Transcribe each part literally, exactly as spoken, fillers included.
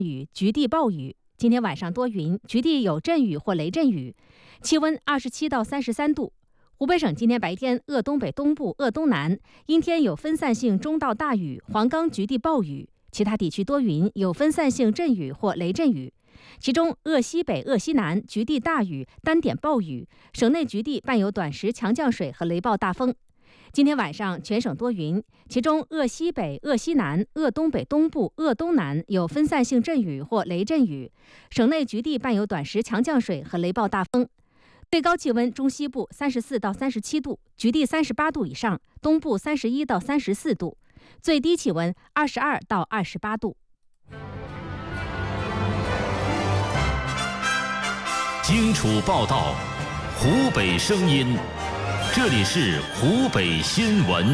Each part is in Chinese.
雨，局地暴雨。今天晚上多云，局地有阵雨或雷阵雨，气温二十七到三十三度。湖北省今天白天鄂东北东部、鄂东南阴天有分散性中到大雨，黄冈局地暴雨，其他地区多云，有分散性阵雨或雷阵雨。其中鄂西北、鄂西南局地大雨，单点暴雨，省内局地伴有短时强降水和雷暴大风。今天晚上全省多云，其中鄂西北、鄂西南、鄂东北东部、鄂东南有分散性阵雨或雷阵雨，省内局地伴有短时强降水和雷暴大风。最高气温中西部三十四到三十七度，局地三十八度以上，东部三十一到三十四度，最低气温二十二到二十八度。 荆楚报道，湖北声音。这里是湖北新闻。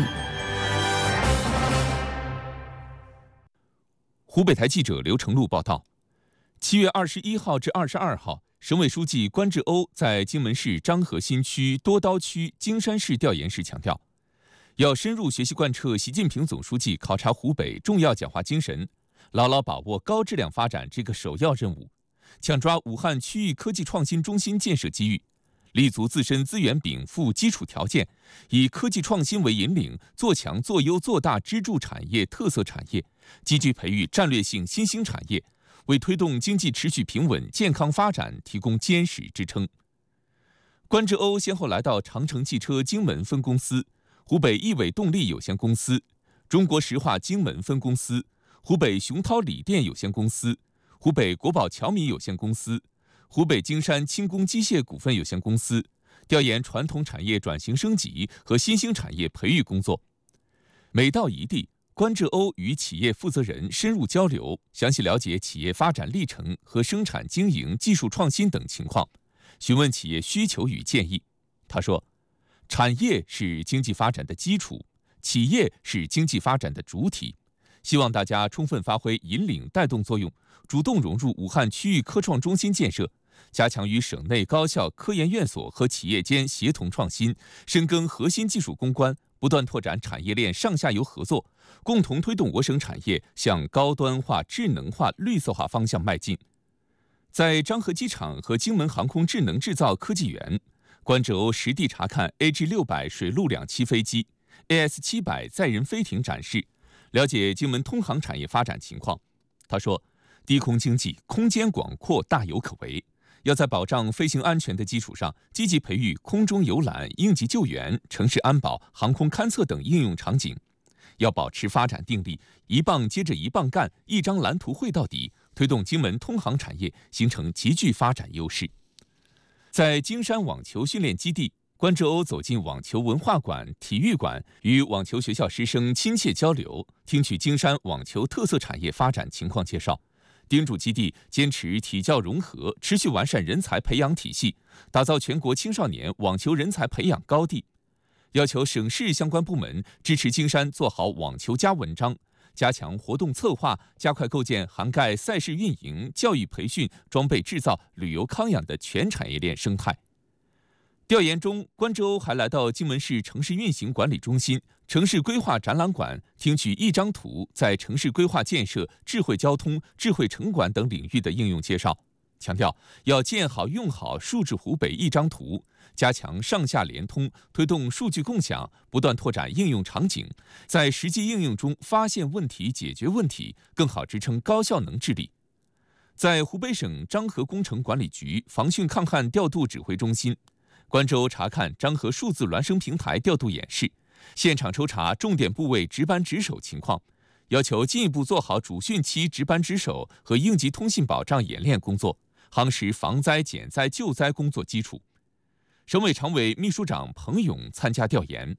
湖北台记者刘成禄报道，七月二十一号至二十二号，省委书记关志欧在荆门市漳河新区多刀区荆山市调研时强调，要深入学习贯彻习近平总书记考察湖北重要讲话精神，牢牢把握高质量发展这个首要任务，抢抓武汉区域科技创新中心建设机遇。立足自身资源禀赋基础条件，以科技创新为引领，做强做优做大支柱产业特色产业，积极培育战略性新兴产业，为推动经济持续平稳健康发展提供坚实支撑。关志欧先后来到长城汽车荆门分公司、湖北易伟动力有限公司、中国石化荆门分公司、湖北雄涛锂电有限公司、湖北国宝侨米有限公司、湖北荆山轻工机械股份有限公司，调研传统产业转型升级和新兴产业培育工作。每到一地，关志欧与企业负责人深入交流，详细了解企业发展历程和生产经营、技术创新等情况，询问企业需求与建议。他说，产业是经济发展的基础，企业是经济发展的主体，希望大家充分发挥引领带动作用，主动融入武汉区域科创中心建设，加强与省内高校、科研院所和企业间协同创新，深耕核心技术攻关，不断拓展产业链上下游合作，共同推动我省产业向高端化、智能化、绿色化方向迈进。在漳河机场和荆门航空智能制造科技园，关志欧实地查看 A G 六百水陆两栖飞机、A S 七百载人飞艇展示，了解荆门通航产业发展情况。他说，低空经济空间广阔，大有可为，要在保障飞行安全的基础上，积极培育空中游览、应急救援、城市安保、航空勘测等应用场景。要保持发展定力，一棒接着一棒干，一张蓝图绘到底，推动荆门通航产业形成极具发展优势。在荆山网球训练基地，关志欧走进网球文化馆、体育馆，与网球学校师生亲切交流，听取荆山网球特色产业发展情况介绍，叮嘱基地坚持体教融合，持续完善人才培养体系，打造全国青少年网球人才培养高地。要求省市相关部门支持荆山做好网球加文章，加强活动策划，加快构建涵盖赛事运营、教育培训、装备制造、旅游康养的全产业链生态。调研中，关志欧还来到荆门市城市运行管理中心、城市规划展览馆，听取一张图在城市规划建设、智慧交通、智慧城管等领域的应用介绍，强调要建好用好数字湖北一张图，加强上下联通，推动数据共享，不断拓展应用场景，在实际应用中发现问题、解决问题，更好支撑高效能治理。在湖北省漳河工程管理局防汛抗旱调度指挥中心，关志欧查看漳河数字孪生平台调度演示，现场抽查重点部位值班值守情况，要求进一步做好主汛期值班值守和应急通信保障演练工作，夯实防灾减灾救灾工作基础。省委常委秘书长彭勇参加调研。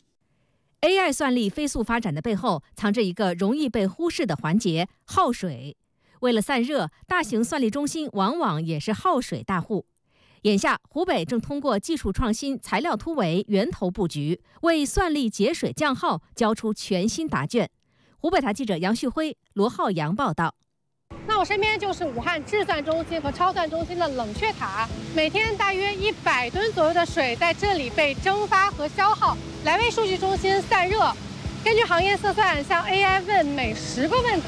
A I 算力飞速发展的背后，藏着一个容易被忽视的环节——耗水。为了散热，大型算力中心往往也是耗水大户。眼下，湖北正通过技术创新、材料突围、源头布局，为算力节水降耗交出全新答卷。湖北台记者杨旭辉、罗浩洋报道。 那我身边就是武汉制算中心和超算中心的冷却塔，每天大约一百吨左右的水在这里被蒸发和消耗，来为数据中心散热。根据行业测算，像 A I 问每十个问题，大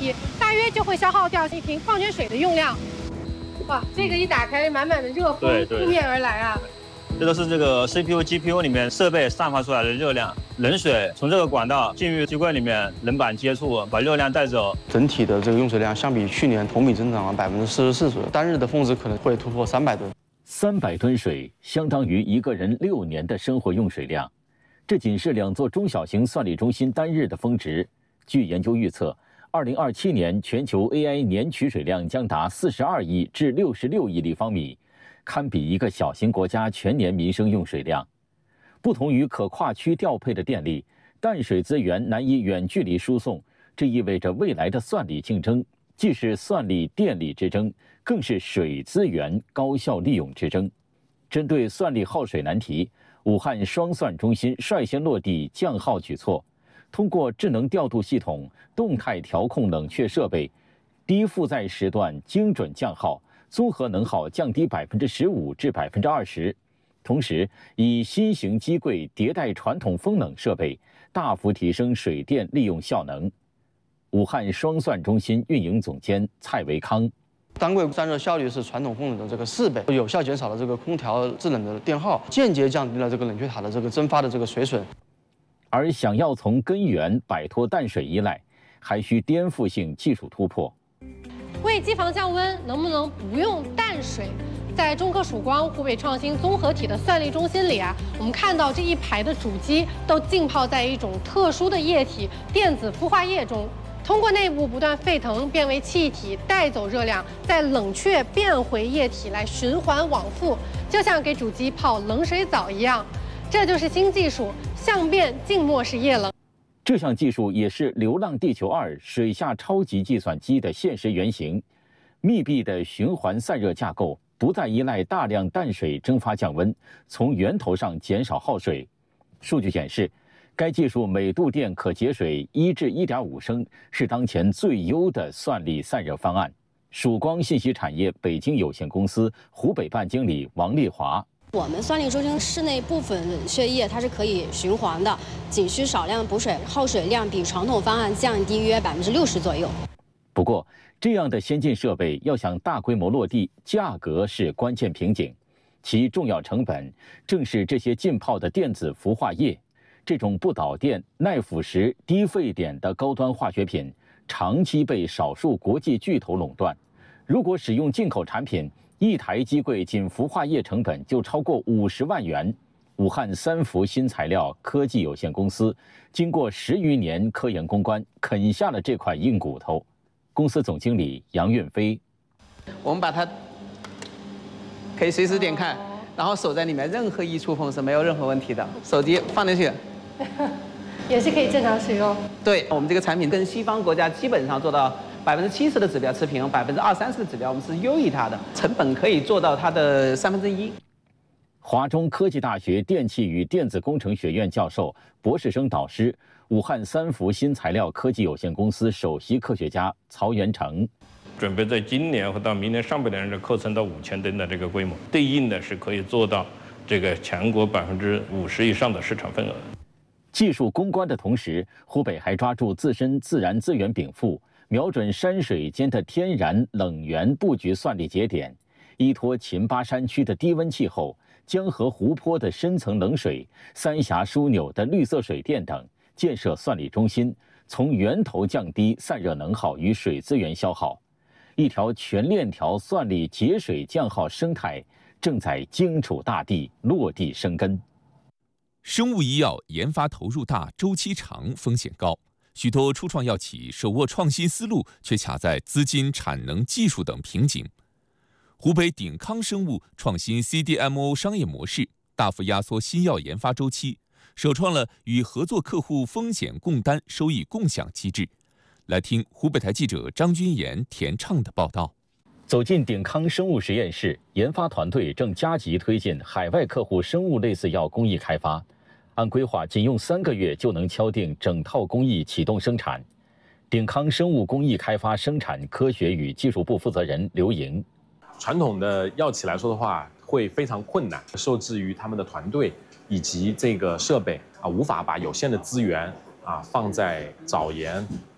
大约就会消耗掉一瓶矿泉水的用量。哇，这个一打开，满满的热风扑面而来啊！ 这都是这个 C P U、G P U 里面设备散发出来的热量，冷水从这个管道进入机柜里面，冷板接触，把热量带走。 整体的这个用水量相比去年同比增长了百分之四十四左右，单日的峰值可能会突破三百吨。 三百吨水相当于一个人六年的生活用水量，这仅是两座中小型算力中心单日的峰值。据研究预测，二零二七年全球 A I 年取水量将达四十二亿至六十六亿立方米，堪比一个小型国家全年民生用水量。不同于可跨区调配的电力，淡水资源难以远距离输送，这意味着未来的算力竞争既是算力电力之争，更是水资源高效利用之争。针对算力耗水难题，武汉双算中心率先落地降耗举措，通过智能调度系统动态调控冷却设备，低负载时段精准降耗，综合能耗降低百分之十五至百分之二十。同时，以新型机柜迭代传统风冷设备，大幅提升水电利用效能。武汉双算中心运营总监蔡维康。 单柜散热效率是传统风冷的这个四倍，有效减少了这个空调制冷的电耗，间接降低了这个冷却塔的这个蒸发的这个水损。 而想要从根源摆脱淡水依赖，还需颠覆性技术突破。 为机房降温，能不能不用淡水？在中科曙光湖北创新综合体的算力中心里啊，我们看到这一排的主机都浸泡在一种特殊的液体——电子孵化液中。通过内部不断沸腾变为气体，带走热量，再冷却变回液体来循环往复，就像给主机泡冷水澡一样。这就是新技术相变静默式液冷。 这项技术也是《流浪地球二》水下超级计算机的现实原型。密闭的循环散热架构不再依赖大量淡水蒸发降温，从源头上减少耗水。数据显示，该技术每度电可节水一至一点五升，是当前最优的算力散热方案。曙光信息产业北京有限公司湖北办经理王丽华。 我们算力中心室内部分冷却液它是可以循环的，仅需少量补水，耗水量比传统方案降低约百分之六十左右。 不过，这样的先进设备要想大规模落地，价格是关键瓶颈，其重要成本正是这些浸泡的电子氟化液。这种不导电、耐腐蚀、低沸点的高端化学品，长期被少数国际巨头垄断。如果使用进口产品，一台机柜仅氟化液成本就超过五十万元。武汉三氟新材料科技有限公司经过十余年科研攻关，啃下了这块硬骨头。公司总经理杨运飞， 我们把它可以随时点开，然后手在里面，任何一触碰是没有任何问题的。手机放进去。 也是可以正常使用。 对我们这个产品跟西方国家基本上做到百分之七十的指标持平，百分之二三十的指标我们是优于它的，成本可以做到它的三分之一。 华中科技大学电气与电子工程学院教授、博士生导师，武汉三氟新材料科技有限公司首席科学家曹元成。 准备在今年和到明年上半年的扩增到五千吨的这个规模，对应的是可以做到这个全国百分之五十以上的市场份额。 技术攻关的同时，湖北还抓住自身自然资源禀赋，瞄准山水间的天然冷源布局算力节点，依托秦巴山区的低温气候、江河湖泊的深层冷水、三峡枢纽的绿色水电等，建设算力中心，从源头降低散热能耗与水资源消耗。一条全链条算力节水降耗生态正在荆楚大地落地生根。 生物医药研发投入大、周期长、风险高，许多初创药企手握创新思路，却卡在资金、产能、技术等瓶颈。湖北鼎康生物创新 C D M O 商业模式，大幅压缩新药研发周期，首创了与合作客户风险共担、收益共享机制。来听湖北台记者张君岩、田畅的报道。 走进鼎康生物实验室，研发团队正加急推进海外客户生物类似药工艺开发。按规划，仅用三个月就能敲定整套工艺，启动生产。鼎康生物工艺开发生产科学与技术部负责人刘莹： 传统的药企来说的话，会非常困难，受制于他们的团队以及这个设备啊，无法把有限的资源啊放在找研、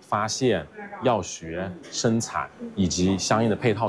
发现、药学、生产以及相应的配套。